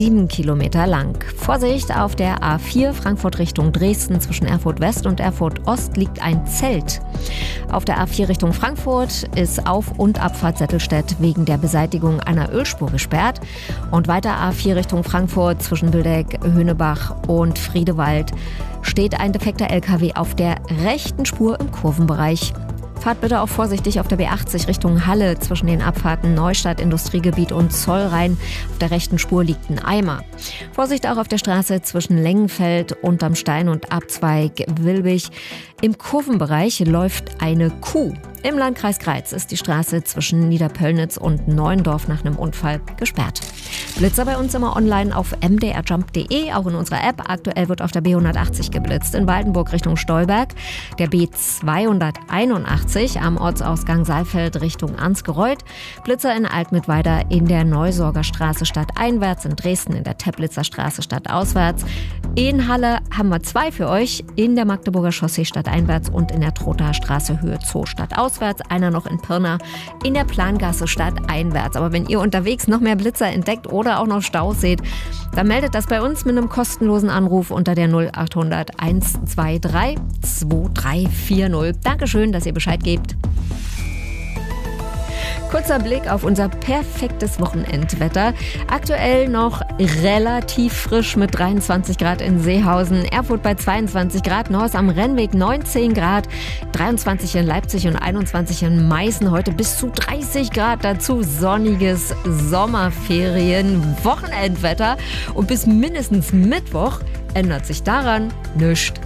7 Kilometer lang. Vorsicht, auf der A4 Frankfurt Richtung Dresden zwischen Erfurt West und Erfurt Ost liegt ein Zelt. Auf der A4 Richtung Frankfurt ist Auf- und Abfahrt Settelstedt wegen der Beseitigung einer Ölspur gesperrt. Und weiter A4 Richtung Frankfurt zwischen Wildeck, Höhnebach und Friedewald steht ein defekter LKW auf der rechten Spur im Kurvenbereich. Fahrt bitte auch vorsichtig auf der B80 Richtung Halle zwischen den Abfahrten Neustadt, Industriegebiet und Zollrhein. Auf der rechten Spur liegt ein Eimer. Vorsicht auch auf der Straße zwischen Lengenfeld, Unterm Stein und Abzweig Wilbig. Im Kurvenbereich läuft eine Kuh. Im Landkreis Greiz ist die Straße zwischen Niederpöllnitz und Neuendorf nach einem Unfall gesperrt. Blitzer bei uns immer online auf mdrjump.de, auch in unserer App. Aktuell wird auf der B180 geblitzt. In Waldenburg Richtung Stolberg, der B281 am Ortsausgang Saalfeld Richtung Ansgereuth. Blitzer in Altmittweida in der Neusorger Straße stadteinwärts, in Dresden in der Teplitzer Straße stadtauswärts. In Halle haben wir 2 für euch, in der Magdeburger Chaussee stadteinwärts und in der Trothaer Straße Höhe Zoo stadtauswärts. Einer noch in Pirna in der Plangasse stadteinwärts. Aber wenn ihr unterwegs noch mehr Blitzer entdeckt oder auch noch Staus seht, dann meldet das bei uns mit einem kostenlosen Anruf unter der 0800 123 2340. Dankeschön, dass ihr Bescheid gebt. Kurzer Blick auf unser perfektes Wochenendwetter. Aktuell noch relativ frisch mit 23 Grad in Seehausen, Erfurt bei 22 Grad, Norst am Rennweg 19 Grad, 23 in Leipzig und 21 in Meißen. Heute bis zu 30 Grad, dazu sonniges Sommerferien-Wochenendwetter. Und bis mindestens Mittwoch ändert sich daran nichts.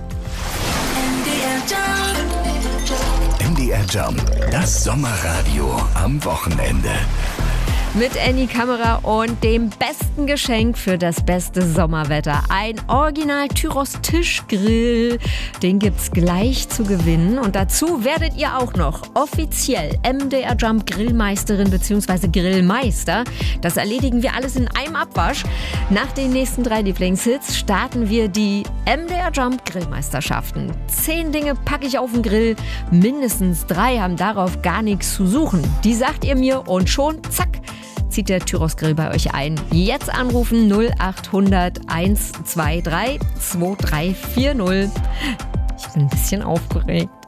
MDR Jump, das Sommerradio am Wochenende. Mit Annie Kamera und dem besten Geschenk für das beste Sommerwetter. Ein Original Tyros Tischgrill. Den gibt's gleich zu gewinnen. Und dazu werdet ihr auch noch offiziell MDR Jump Grillmeisterin bzw. Grillmeister. Das erledigen wir alles in einem Abwasch. Nach den nächsten 3 Lieblingshits starten wir die MDR Jump Grillmeisterschaften. 10 Dinge packe ich auf den Grill. Mindestens 3 haben darauf gar nichts zu suchen. Die sagt ihr mir und schon, zack, zieht der Tyros Grill bei euch ein. Jetzt anrufen 0800 123 2340. Ich bin ein bisschen aufgeregt.